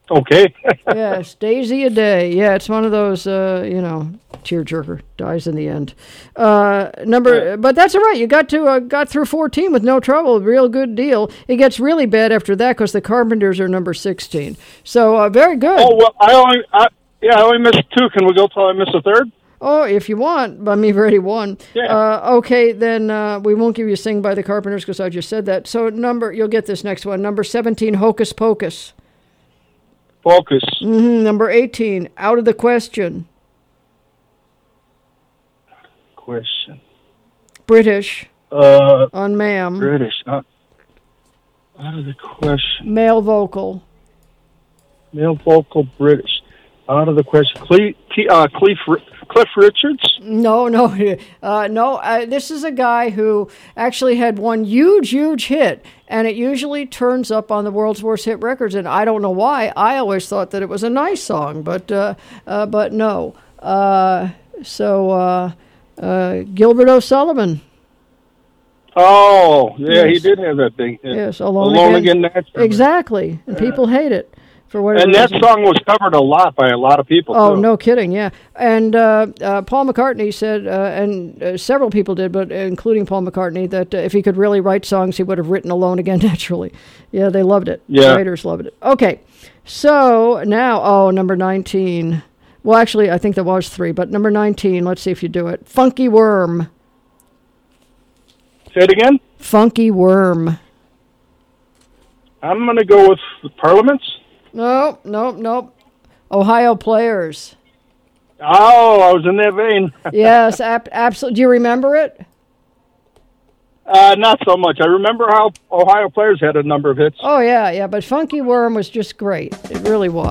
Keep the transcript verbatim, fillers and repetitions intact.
Okay. Yes, Daisy a Day. Yeah, it's one of those, uh, you know, tearjerker, dies in the end. Uh, number, but that's all right. You got to uh, got through fourteen with no trouble. Real good deal. It gets really bad after that because the Carpenters are number sixteen. So uh, very good. Oh well, I only, I, yeah, I only missed two. Can we go till I miss a third? Oh, if you want, but me already won. Yeah. Uh, okay, then uh, we won't give you Sing by the Carpenters because I just said that. So number, you'll get this next one. Number seventeen, Hocus Pocus. Focus. Mm-hmm. Number eighteen, Out of the Question. Question. British. Uh, On Ma'am. British. Uh, out of the question. Male vocal. Male vocal British. Out of the question. Cle- uh, Cliff, Cliff Richards? No, no, uh, no. Uh, this is a guy who actually had one huge, huge hit, and it usually turns up on the world's worst hit records. And I don't know why. I always thought that it was a nice song, but uh, uh, but no. Uh, so uh, uh, Gilbert O'Sullivan. Oh, yeah, Yes. he did have that thing. Yes, Alone, Alone Again. Again. Naturally. Exactly, and people hate it for whatever And that reason. song was covered a lot by a lot of people. Oh, too. no kidding, yeah. And uh, uh, Paul McCartney said, uh, and uh, several people did, but including Paul McCartney, that uh, if he could really write songs, he would have written Alone Again Naturally. Yeah, they loved it. Yeah. Writers loved it. Okay, so now, oh, number nineteen. Well, actually, I think there was three, but number nineteen, let's see if you do it. Funky Worm. Say it again? Funky Worm. I'm going to go with the Parliaments. No, no, no. Ohio Players. Oh, I was in that vein. Yes, ab- absolutely. Do you remember it? Uh, not so much. I remember how Ohio Players had a number of hits. Oh, yeah, yeah. But Funky Worm was just great. It really was.